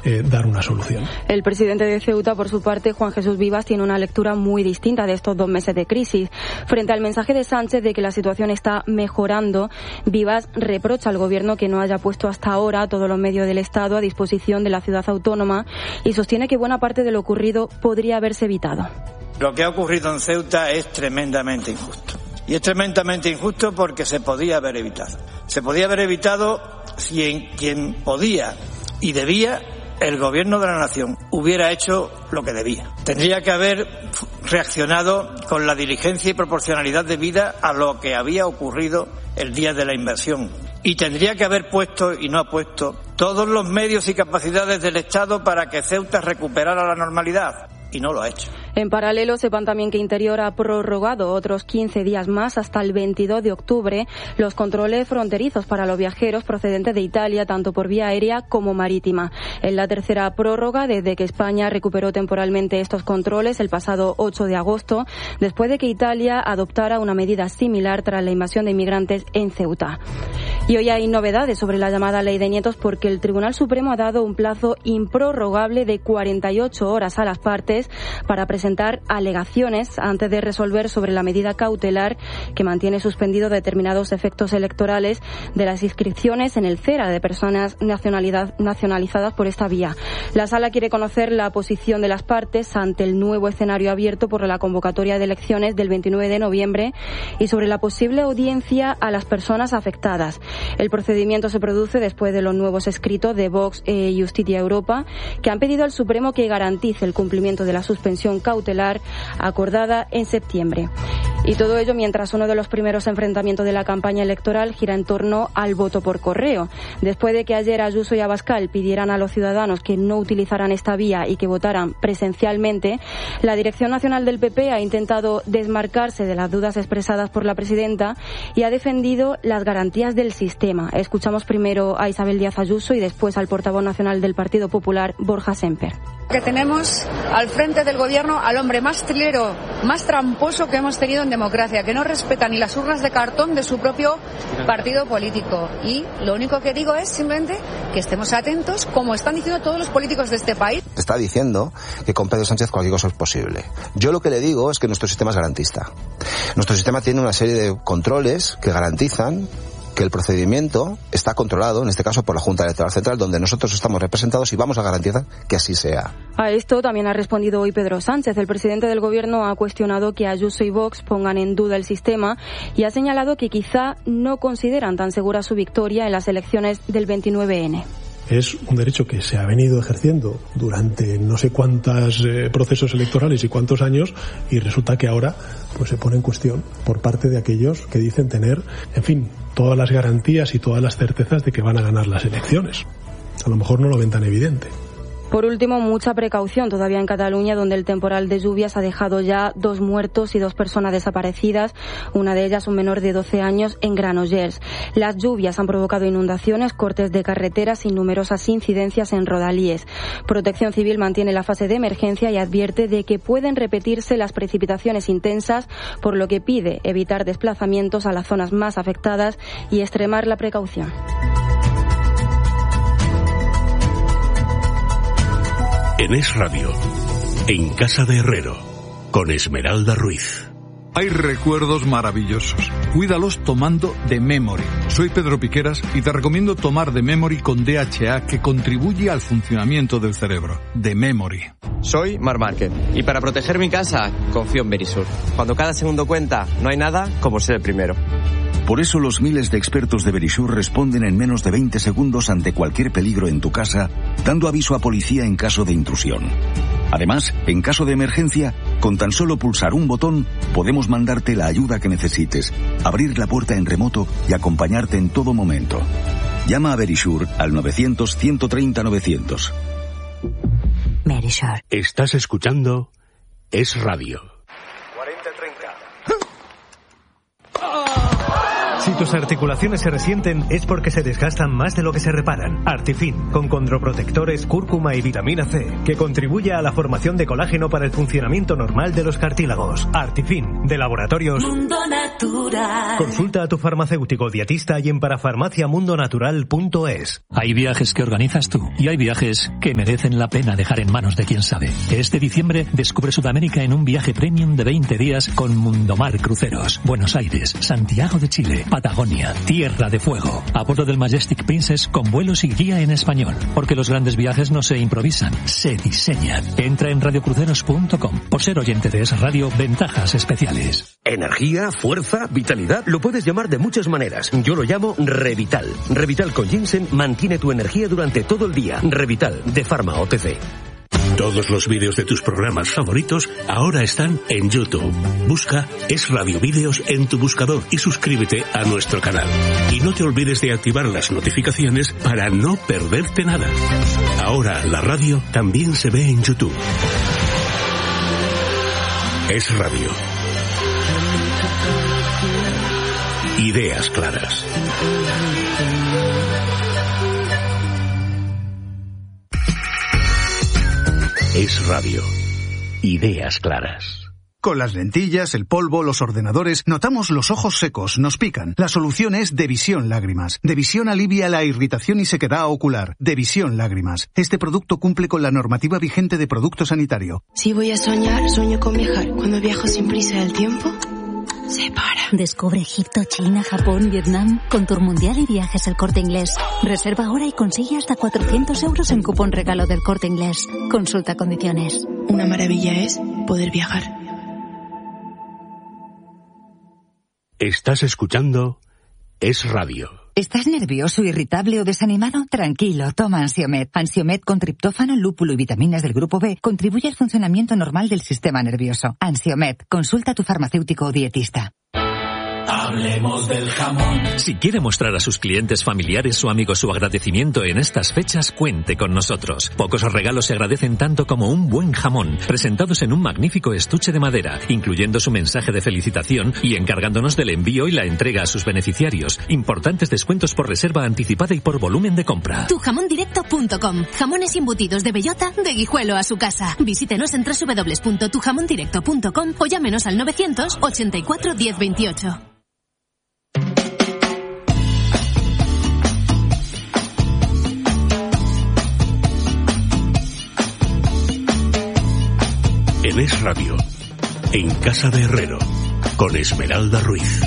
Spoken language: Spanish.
dar una solución. El presidente de Ceuta, por su parte, Juan Jesús Vivas, tiene una lectura muy distinta de estos 2 meses de crisis. Frente al mensaje de Sánchez de que la situación está mejorando, Vivas reprocha al gobierno que no haya puesto hasta ahora todos los medios del Estado a disposición de la ciudad autónoma y sostiene que buena parte de lo ocurrido podría haberse evitado. Lo que ha ocurrido en Ceuta es tremendamente injusto. Y es tremendamente injusto porque se podía haber evitado. Se podía haber evitado si quien podía y debía, el gobierno de la nación, hubiera hecho lo que debía. Tendría que haber reaccionado con la diligencia y proporcionalidad debida a lo que había ocurrido el día de la invasión. Y tendría que haber puesto, y no ha puesto, todos los medios y capacidades del Estado para que Ceuta recuperara la normalidad. Y no lo ha hecho. En paralelo, sepan también que Interior ha prorrogado otros 15 días más hasta el 22 de octubre los controles fronterizos para los viajeros procedentes de Italia, tanto por vía aérea como marítima. Es la tercera prórroga desde que España recuperó temporalmente estos controles el pasado 8 de agosto, después de que Italia adoptara una medida similar tras la invasión de inmigrantes en Ceuta. Y hoy hay novedades sobre la llamada Ley de Nietos porque el Tribunal Supremo ha dado un plazo improrrogable de 48 horas a las partes para presentar alegaciones antes de resolver sobre la medida cautelar que mantiene suspendido determinados efectos electorales de las inscripciones en el CERA de personas nacionalizadas por esta vía. La Sala quiere conocer la posición de las partes ante el nuevo escenario abierto por la convocatoria de elecciones del 29 de noviembre y sobre la posible audiencia a las personas afectadas. El procedimiento se produce después de los nuevos escritos de Vox e Justicia Europa, que han pedido al Supremo que garantice el cumplimiento de la suspensión cautelar acordada en septiembre. Y todo ello mientras uno de los primeros enfrentamientos de la campaña electoral gira en torno al voto por correo. Después de que ayer Ayuso y Abascal pidieran a los ciudadanos que no utilizaran esta vía y que votaran presencialmente, la Dirección Nacional del PP ha intentado desmarcarse de las dudas expresadas por la presidenta y ha defendido las garantías del sistema. Escuchamos primero a Isabel Díaz Ayuso y después al portavoz nacional del Partido Popular, Borja Semper. Que tenemos al frente del gobierno al hombre más trilero, más tramposo que hemos tenido en democracia, que no respeta ni las urnas de cartón de su propio partido político. Y lo único que digo es simplemente que estemos atentos, como están diciendo todos los políticos de este país. Está diciendo que con Pedro Sánchez cualquier cosa es posible. Yo lo que le digo es que nuestro sistema es garantista. Nuestro sistema tiene una serie de controles que garantizan que el procedimiento está controlado, en este caso por la Junta Electoral Central, donde nosotros estamos representados y vamos a garantizar que así sea. A esto también ha respondido hoy Pedro Sánchez. El presidente del Gobierno ha cuestionado que Ayuso y Vox pongan en duda el sistema y ha señalado que quizá no consideran tan segura su victoria en las elecciones del 29N. Es un derecho que se ha venido ejerciendo durante no sé cuántos procesos electorales y cuántos años, y resulta que ahora pues se pone en cuestión por parte de aquellos que dicen tener, en fin, todas las garantías y todas las certezas de que van a ganar las elecciones. A lo mejor no lo ven tan evidente. Por último, mucha precaución todavía en Cataluña, donde el temporal de lluvias ha dejado ya 2 muertos y 2 personas desaparecidas, una de ellas un menor de 12 años en Granollers. Las lluvias han provocado inundaciones, cortes de carreteras y numerosas incidencias en rodalíes. Protección Civil mantiene la fase de emergencia y advierte de que pueden repetirse las precipitaciones intensas, por lo que pide evitar desplazamientos a las zonas más afectadas y extremar la precaución. En Es Radio, en Casa de Herrero, con Esmeralda Ruiz. Hay recuerdos maravillosos. Cuídalos tomando The Memory. Soy Pedro Piqueras y te recomiendo tomar The Memory con DHA, que contribuye al funcionamiento del cerebro. The Memory. Soy Mar Márquez y para proteger mi casa confío en Verisur. Cuando cada segundo cuenta, no hay nada como ser el primero. Por eso los miles de expertos de Verisur responden en menos de 20 segundos ante cualquier peligro en tu casa, dando aviso a policía en caso de intrusión. Además, en caso de emergencia, con tan solo pulsar un botón, podemos mandarte la ayuda que necesites, abrir la puerta en remoto y acompañarte en todo momento. Llama a Verisur al 900-130-900. Verisur. Estás escuchando Es Radio. 40-30. Si tus articulaciones se resienten es porque se desgastan más de lo que se reparan. Artifin, con condroprotectores, cúrcuma y vitamina C, que contribuye a la formación de colágeno para el funcionamiento normal de los cartílagos. Artifin, de Laboratorios Mundo Natural. Consulta a tu farmacéutico dietista y en parafarmaciamundonatural.es. Hay viajes que organizas tú y hay viajes que merecen la pena dejar en manos de quien sabe. Este diciembre descubre Sudamérica en un viaje premium de 20 días con Mundomar Cruceros. Buenos Aires, Santiago de Chile, Patagonia, Tierra de Fuego. A bordo del Majestic Princess con vuelos y guía en español. Porque los grandes viajes no se improvisan, se diseñan. Entra en radiocruceros.com. Por ser oyente de Es Radio, ventajas especiales. Energía, fuerza, vitalidad, lo puedes llamar de muchas maneras. Yo lo llamo Revital. Revital con ginseng mantiene tu energía durante todo el día. Revital, de Pharma OTC. Todos los vídeos de tus programas favoritos ahora están en YouTube. Busca Es Radio Vídeos en tu buscador y suscríbete a nuestro canal. Y no te olvides de activar las notificaciones para no perderte nada. Ahora la radio también se ve en YouTube. Es Radio. Ideas claras. Es Radio. Ideas claras. Con las lentillas, el polvo, los ordenadores, notamos los ojos secos, nos pican. La solución es Devisión Lágrimas. Devisión alivia la irritación y sequedad ocular. Devisión Lágrimas. Este producto cumple con la normativa vigente de producto sanitario. Si voy a soñar, sueño con viajar. Cuando viajo sin prisa del tiempo, se para. Descubre Egipto, China, Japón, Vietnam con Tour Mundial y Viajes El Corte Inglés. Reserva ahora y consigue hasta 400 euros en cupón regalo del Corte Inglés. Consulta condiciones. Una maravilla es poder viajar. Estás escuchando Es Radio. ¿Estás nervioso, irritable o desanimado? Tranquilo, toma Ansiomed. Ansiomed con triptófano, lúpulo y vitaminas del grupo B contribuye al funcionamiento normal del sistema nervioso. Ansiomed, consulta a tu farmacéutico o dietista. Hablemos del jamón. Si quiere mostrar a sus clientes, familiares o amigos su agradecimiento en estas fechas, cuente con nosotros. Pocos regalos se agradecen tanto como un buen jamón, presentados en un magnífico estuche de madera, incluyendo su mensaje de felicitación y encargándonos del envío y la entrega a sus beneficiarios. Importantes descuentos por reserva anticipada y por volumen de compra. Tujamondirecto.com. Jamones embutidos de bellota, de Guijuelo a su casa. Visítenos en www.tujamondirecto.com o llámenos al 984 1028. En Es Radio, en Casa de Herrero, con Esmeralda Ruiz.